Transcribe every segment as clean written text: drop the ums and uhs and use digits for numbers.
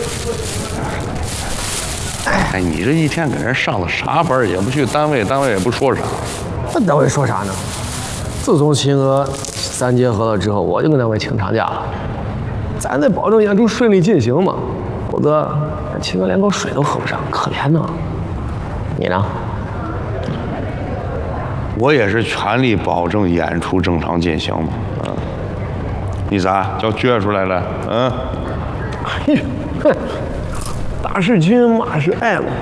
哎，你这一天跟人上了啥班，也不去单位，单位也不说啥。 那单位说啥呢？自从秦娥3结合了之后，我就跟单位请长假了。咱得保证演出顺利进行嘛，否则秦娥连口水都喝不上，可怜呐。你呢？ 我也是全力保证演出正常进行嘛。你咋叫撅出来了？ 嘿，哼，打是亲，骂是爱嘛。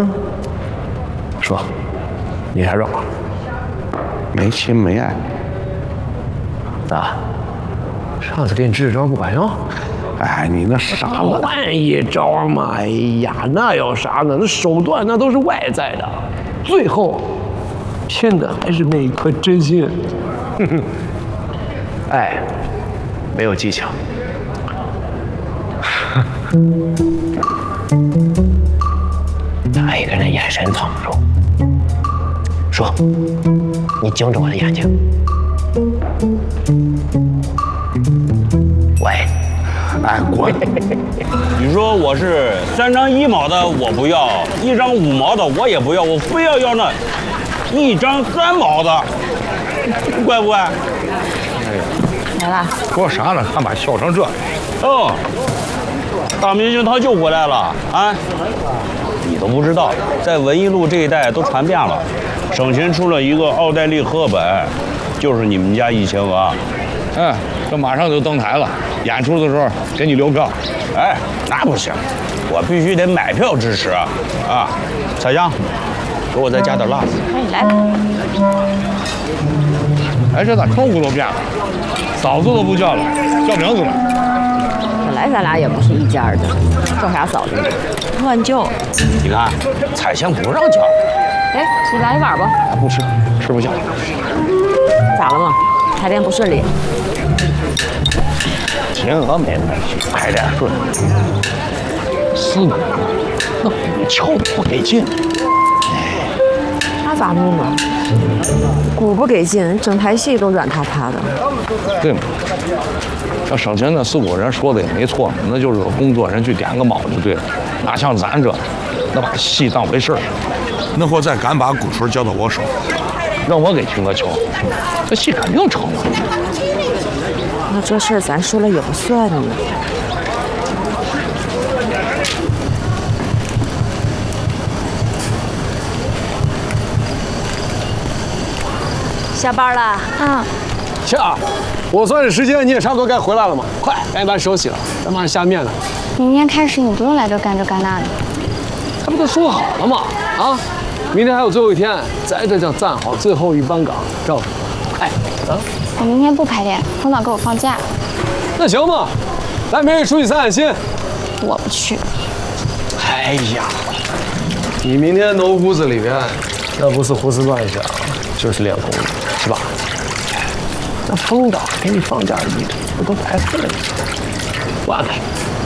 说，你啥状况？ 没亲没爱。 咋？上次给你支招不管用？ 哎，你那啥了？ 换一招嘛！哎呀，那有啥呢？那手段那都是外在的，最后拼的还是那一颗真心。爱没有技巧。他一个人眼神藏不住。说，你盯着我的眼睛。喂。 哎，滚！ 你说我是3张1毛的，我不要；1张5毛的，我也不要，我非要那1张3毛的，怪不怪？ 来了。说啥呢？还把笑成这样。 哦，大明星他就回来了啊！你都不知道，在文艺路这一带都传遍了。省群出了一个奥黛丽·赫本，就是你们家易秦娥。 这马上就登台了，演出的时候给你留票。 哎，那不行，我必须得买票支持啊！彩香，给我再加点辣子。 哎，来。 哎，这咋称呼都变了？嫂子都不叫了，叫名字了。 本来咱俩也不是一家的，叫啥嫂子？乱叫。 你看，彩香不让叫。 哎，你来一碗吧。 不吃，吃不下。 咋了嘛？排练不顺利。 秦娥没问题，排练顺。4个那鼓敲不给劲。 那咋弄呢？鼓不给劲，整台戏都软塌塌的。 对嘛？要省钱那4、5人说的也没错，那就是工作人去点个卯就对了。哪像咱这，那把戏当回事儿。那会再敢把鼓槌交到我手，让我给秦娥敲，这戏肯定成了。 那这事儿咱说了也不算呢。下班了啊？ 下，我算是时间，你也差不多该回来了嘛。快，赶紧把手洗了，咱马上下面呢。 明天开始你不用来这干这干那的。 这不都说好了吗？啊，明天还有最后一天，在这叫站好最后一班岗，照着。快，走。 我明天不排练，领导给我放假。 那行吧，咱明天出去散散心。 我不去。 哎呀，你明天nov屋子里面，那不是胡思乱想，就是练功，是吧？那冯导给你放假1周，我都白费了。挖开。